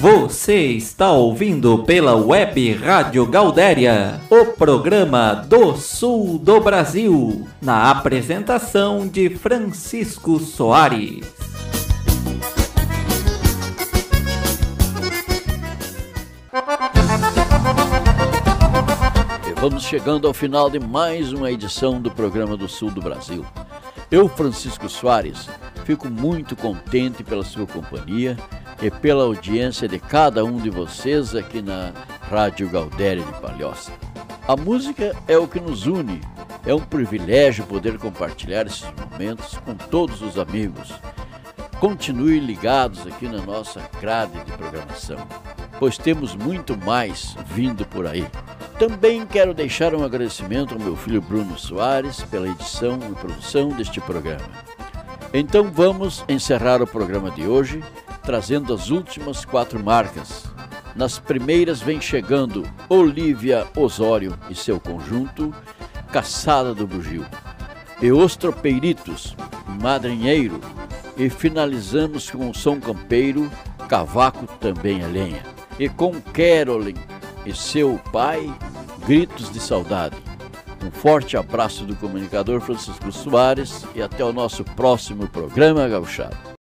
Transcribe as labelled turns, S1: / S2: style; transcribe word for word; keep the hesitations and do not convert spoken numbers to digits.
S1: Você está ouvindo pela Web Rádio Gaudéria, o programa do Sul do Brasil, na apresentação de Francisco Soares.
S2: E vamos chegando ao final de mais uma edição do programa do Sul do Brasil. Eu, Francisco Soares, fico muito contente pela sua companhia e pela audiência de cada um de vocês aqui na Rádio Gaudéria de Palhoça. A música é o que nos une, é um privilégio poder compartilhar esses momentos com todos os amigos. Continue ligados aqui na nossa grade de programação, pois temos muito mais vindo por aí. Também quero deixar um agradecimento ao meu filho Bruno Soares pela edição e produção deste programa. Então vamos encerrar o programa de hoje trazendo as últimas quatro marcas. Nas primeiras vem chegando Olívia Osório e seu conjunto, Caçada do Bugio, e Os Tropeiritos, Madrinheiro, e finalizamos com o Som Campeiro, Cavaco Também a Lenha, e com Carolyn e seu pai, Gritos de Saudade. Um forte abraço do comunicador Francisco Soares e até o nosso próximo programa, gauchado.